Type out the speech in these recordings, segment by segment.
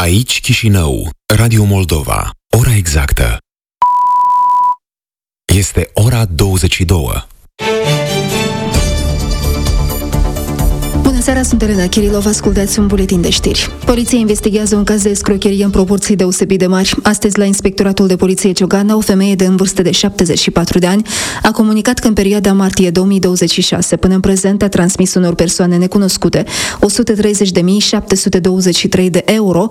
Aici Chișinău, Radio Moldova. Ora exactă este ora 22. Bună seara, sunt Elena Kirilov, ascultați un buletin de știri. Poliția investigează un caz de escrocherie în proporții deosebit de mari. Astăzi, la Inspectoratul de Poliție Ciogana, o femeie de în vârstă de 74 de ani a comunicat că în perioada martie 2026 până în prezent a transmis unor persoane necunoscute 130.723 de euro,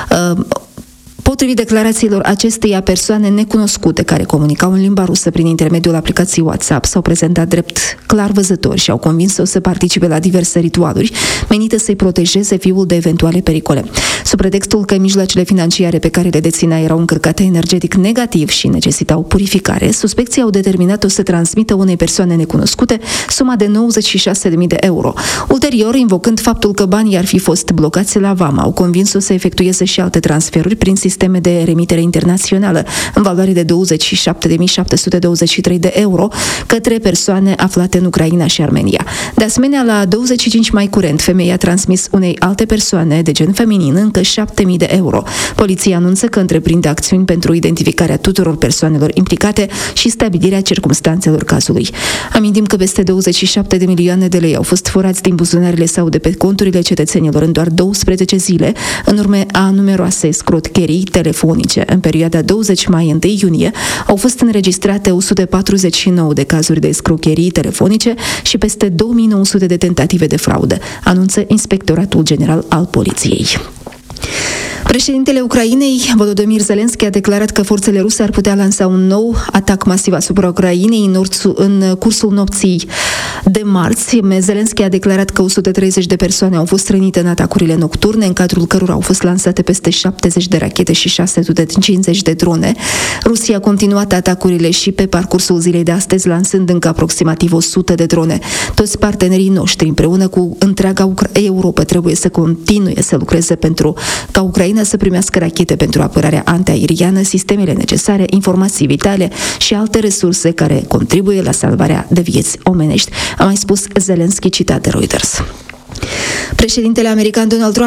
potrivit declarațiilor acesteia, persoane necunoscute care comunicau în limba rusă prin intermediul aplicației WhatsApp s-au prezentat drept clar văzători și au convins-o să participe la diverse ritualuri menite să-i protejeze fiul de eventuale pericole. Sub pretextul că mijloacele financiare pe care le deținea erau încărcate energetic negativ și necesitau purificare, suspecții au determinat-o să transmită unei persoane necunoscute suma de 96.000 de euro. Ulterior, invocând faptul că banii ar fi fost blocați la VAMA, au convins-o să efectueze și alte transferuri prin sisteme de remitere internațională în valoare de 27.723 de euro către persoane aflate în Ucraina și Armenia. De asemenea, la 25 mai curent, femeia a transmis unei alte persoane de gen feminin încă 7.000 de euro. Poliția anunță că întreprinde acțiuni pentru identificarea tuturor persoanelor implicate și stabilirea circumstanțelor cazului. Amintim că peste 27 de milioane de lei au fost furați din buzunarele sau de pe conturile cetățenilor în doar 12 zile, în urme a numeroase escrocherii telefonice. În perioada 20 mai-1 iunie au fost înregistrate 149 de cazuri de escrocherii telefonice și peste 2900 de tentative de fraudă, anunță Inspectoratul General al Poliției. Președintele Ucrainei, Volodymyr Zelensky, a declarat că forțele ruse ar putea lansa un nou atac masiv asupra Ucrainei în cursul nopții de marți. Zelensky a declarat că 130 de persoane au fost rănite în atacurile nocturne, în cadrul cărora au fost lansate peste 70 de rachete și 650 de drone. Rusia a continuat atacurile și pe parcursul zilei de astăzi, lansând încă aproximativ 100 de drone. Toți partenerii noștri, împreună cu întreaga Europa, trebuie să continue să lucreze pentru ca Ucraina să primească rachete pentru apărarea antiaeriană, sistemele necesare, informații vitale și alte resurse care contribuie la salvarea de vieți omenești, a mai spus Zelensky, citat de Reuters. Președintele american Donald Trump